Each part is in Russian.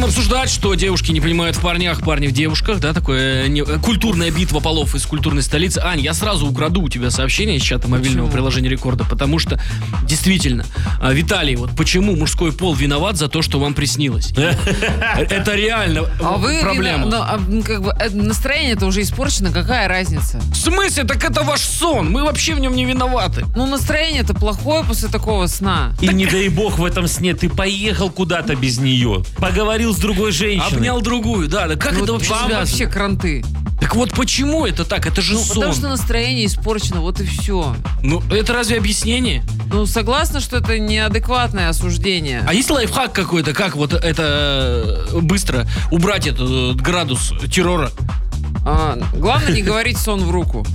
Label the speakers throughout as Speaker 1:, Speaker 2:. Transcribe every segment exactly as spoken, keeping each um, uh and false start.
Speaker 1: Продолжаем обсуждать, что девушки не понимают в парнях, парни в девушках, да, такое не, культурная битва полов из культурной столицы. Ань, я сразу украду у тебя сообщение из чата мобильного
Speaker 2: Почему?
Speaker 1: приложения Рекорда, потому что действительно, Виталий, вот почему мужской пол виноват за то, что вам приснилось? Это реально
Speaker 2: А вы
Speaker 1: проблема.
Speaker 2: вина- ну, а, как бы, э, настроение-то уже испорчено, какая разница?
Speaker 1: В смысле? Так это ваш сон, мы вообще в нем не виноваты.
Speaker 2: Ну, настроение-то плохое после такого сна.
Speaker 3: И не дай бог в этом сне ты поехал куда-то без нее, поговорил с другой женщиной.
Speaker 1: Обнял другую, да, да как
Speaker 2: Ну,
Speaker 1: это
Speaker 2: вот
Speaker 1: вообще
Speaker 2: вам
Speaker 1: связано?
Speaker 2: вообще кранты.
Speaker 1: Так вот почему это так? Это же
Speaker 2: Ну,
Speaker 1: сон.
Speaker 2: потому что настроение испорчено, вот и все.
Speaker 1: Ну, это разве объяснение?
Speaker 2: Ну, согласна, что это неадекватное осуждение.
Speaker 1: А есть лайфхак какой-то, как вот это э, быстро убрать этот градус террора?
Speaker 2: А, главное не говорить сон в руку,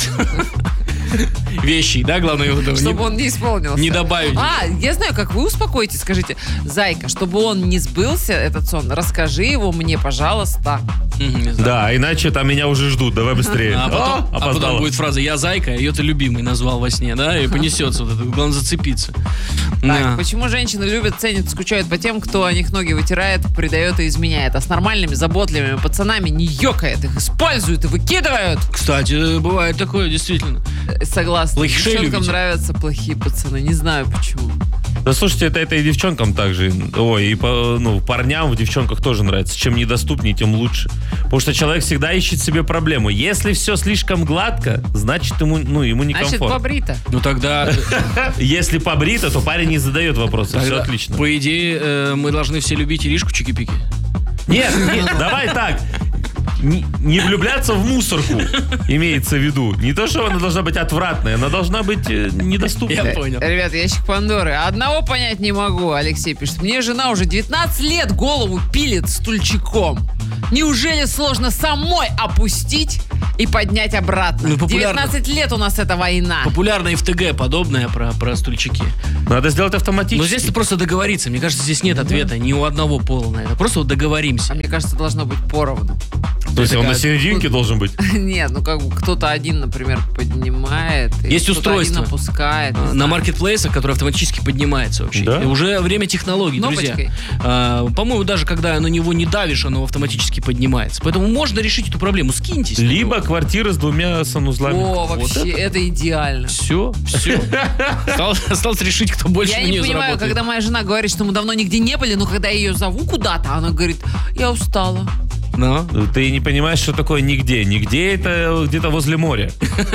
Speaker 1: Вещи, да, главное его
Speaker 2: чтобы он не исполнился.
Speaker 1: не добавить.
Speaker 2: А, я знаю, как вы успокоите, скажите: зайка, чтобы он не сбылся, этот сон, расскажи его мне, пожалуйста.
Speaker 1: Мгм, не знаю.
Speaker 3: Да, иначе там меня уже ждут, давай быстрее.
Speaker 1: А потом,
Speaker 3: О,
Speaker 1: а потом
Speaker 3: опоздала.
Speaker 1: будет фраза «Я зайка», ее ты любимый назвал во сне, да, и понесется вот это, главное зацепиться.
Speaker 2: Так,
Speaker 1: Да.
Speaker 2: почему женщины любят, ценят, скучают по тем, кто о них ноги вытирает, предает и изменяет, а с нормальными, заботливыми пацанами не ёкает, их используют и выкидывают?
Speaker 1: Кстати, бывает такое, действительно.
Speaker 2: Э, Согласна.
Speaker 1: Плохишей
Speaker 2: Девчонкам
Speaker 1: любите?
Speaker 2: нравятся плохие пацаны, не знаю почему.
Speaker 3: Да слушайте, это, это и девчонкам также. Ой, и по, ну, парням в девчонках тоже нравится. Чем недоступнее, тем лучше. Потому что человек всегда ищет себе проблему. Если все слишком гладко, значит ему, ну, ему
Speaker 2: Значит,
Speaker 3: некомфортно.
Speaker 2: побрито.
Speaker 1: Ну тогда,
Speaker 3: Если побрито, то парень не задает вопросы. Все
Speaker 1: тогда,
Speaker 3: отлично.
Speaker 1: по идее, э, мы должны все любить Иришку Чики-Пики.
Speaker 3: Нет, нет, давай так. Не, не влюбляться в мусорку, имеется в виду. Не то, что она должна быть отвратная, она должна быть э, недоступной.
Speaker 1: Я понял.
Speaker 2: Ребят, ящик Пандоры. Одного понять не могу, Алексей пишет. Мне жена уже девятнадцать лет голову пилит стульчиком. Неужели сложно самой опустить и поднять обратно?
Speaker 1: Ну, популярно.
Speaker 2: девятнадцать лет у нас эта война.
Speaker 1: Популярная эф тэ гэ подобная про, про стульчики.
Speaker 3: Надо сделать автоматически.
Speaker 1: Но здесь просто договориться. Мне кажется, здесь нет ответа ни у одного пола на это. Просто вот
Speaker 2: А
Speaker 1: договоримся.
Speaker 2: мне кажется, должно быть поровну.
Speaker 3: То есть он
Speaker 1: такая-
Speaker 3: на серединке должен быть.
Speaker 2: Нет, ну как бы кто-то один, например, поднимает. и
Speaker 1: Есть
Speaker 2: кто-то
Speaker 1: устройство.
Speaker 2: один опускает. не
Speaker 1: На
Speaker 2: знаю.
Speaker 1: маркетплейсах, который автоматически поднимается вообще.
Speaker 3: Да?
Speaker 1: И уже время технологий, друзья.
Speaker 2: Кнопочкой?
Speaker 1: А, по-моему, даже когда на него не давишь, оно автоматически поднимается. Поэтому можно решить эту проблему. Скиньтесь.
Speaker 3: Либо квартира с двумя санузлами.
Speaker 2: О, вообще, это... идеально.
Speaker 1: Все, все. Осталось решить, кто больше
Speaker 2: Я
Speaker 1: на
Speaker 2: не
Speaker 1: нее
Speaker 2: понимаю,
Speaker 1: заработает.
Speaker 2: когда моя жена говорит, что мы давно нигде не были, но когда я ее зову куда-то, она говорит: я устала.
Speaker 1: Но.
Speaker 3: Ты не понимаешь, что такое нигде. Нигде это где-то возле моря.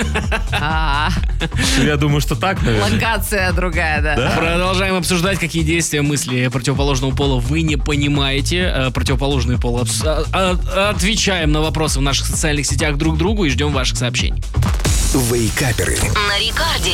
Speaker 2: А,
Speaker 3: Я думаю, что так, наверное.
Speaker 2: локация другая, да.
Speaker 3: Да?
Speaker 1: Продолжаем обсуждать, какие действия, мысли противоположного пола вы не понимаете. Э, Противоположный пол. Обс- а- а- Отвечаем на вопросы в наших социальных сетях друг другу и ждем ваших сообщений.
Speaker 4: Вейкаперы.
Speaker 5: На Рекорде.